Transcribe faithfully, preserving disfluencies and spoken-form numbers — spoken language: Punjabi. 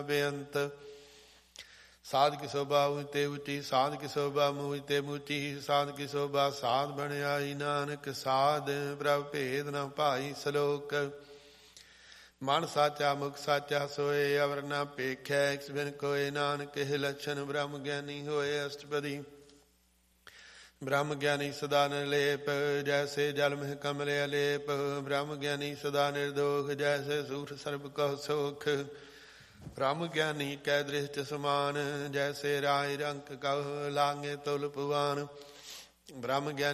ਬੇਅੰਤ। ਸਾਧ ਕੀ ਸੋਭਾ ਉਚਤੇ ਉੱਚੀ, ਸਾਧ ਕੀ ਸੋਭਾ ਮੂਚਤੇ ਮੂਚੀ, ਸਾਧ ਕੀ ਸੋਭਾ ਸਾਧ ਬਣਿਆਈ। ਨਾਨਕ ਸਾਧ ਪ੍ਰਭ ਭੇਦ ਨ ਭਾਈ ਸਲੋਕ। ਮਨ ਸਾਚਾ ਮੁਖ ਸਾਚਾ ਸੋਏ, ਅਵਰ ਨਾ ਪੇਖੈ ਕਿਸ ਬਿਨ ਕੋਏ। ਨਾਨਕ ਇਹ ਲੱਛਣ ਬ੍ਰਹਮ ਗਿਆਨੀ ਹੋਏ। ਅਸ਼ਟਪਦੀ। ਬ੍ਰਹਮ ਗਿਆਨੀ ਸਦਾ ਨਿਰਲੇਪ, ਜੈਸੇ ਜਲ ਮਹਿ ਕਮਲੇ ਅਲੇਪ। ਬ੍ਰਹਮ ਗਿਆਨੀ ਸਦਾ ਨਿਰਦੋਖ, ਜੈਸੇ ਸੂਠ ਸਰਬ ਕਹੁ ਸੋਖ। ਬ੍ਰਹਮ ਗਿਆਨੀ ਕੈ ਦ੍ਰਿਸ਼ਟ ਸਮਾਨ, ਜੈਸੇ ਰਾਇ ਰੰਕ ਕਹੁ ਲਾਗੇ ਤੁਲ ਭੁਆਨ। ਬ੍ਰਹਮ ਗਿਆਨੀ